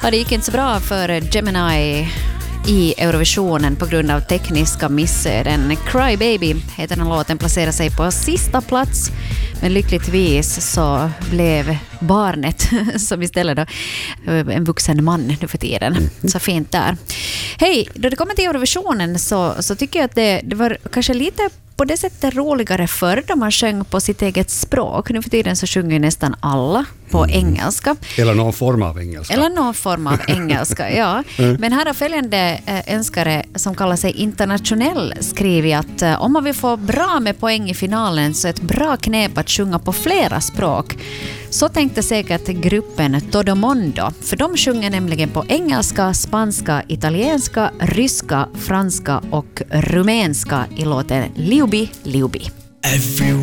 Ja, det gick inte så bra för Gemini i Eurovisionen på grund av tekniska missöden. Cry Baby heter den låten, placerar sig på sista plats. Men lyckligtvis så blev barnet, som istället då, en vuxen man nu för tiden. Så fint där. Hej, då det kommer till Eurovisionen så tycker jag att det var kanske lite på det sättet roligare förr då man sjöng på sitt eget språk. Nu för tiden så sjunger nästan alla på engelska. Eller någon form av engelska. Ja. Men här har följande önskare som kallar sig internationell skrivit att om man vill få bra med poäng i finalen så är ett bra knep att sjunga på flera språk. Så tänkte säkert gruppen Todo Mondo, för de sjunger nämligen på engelska, spanska, italienska, ryska, franska och rumänska i låten Liubi Liubi.